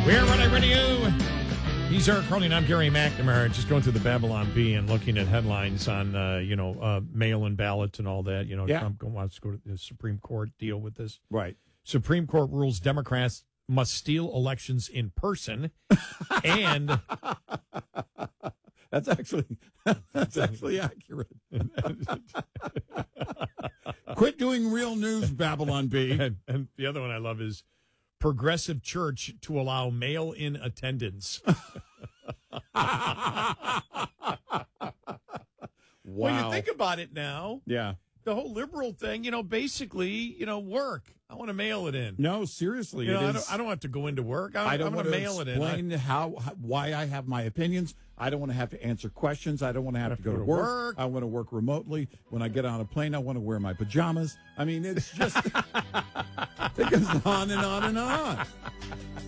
We're Run Radio. He's Eric Carly, and I'm Gary McNamara. Just going through the Babylon Bee and looking at headlines on, mail-in ballots and all that. Trump wants to go to the Supreme Court, deal with this. Right. Supreme Court rules Democrats must steal elections in person, and that's actually accurate. Quit doing real news, Babylon Bee. And the other one I love is Progressive Church to allow mail-in attendance. Wow. Well, you think about it now. Yeah. The whole liberal thing, basically, work. I want to mail it in. No, seriously. I don't have to go into work. I don't want to mail it in. Explain why I have my opinions. I don't want to have to answer questions. I don't want to have to go to work. I want to work remotely. When I get on a plane, I want to wear my pajamas. I mean, it's just, it goes on and on and on.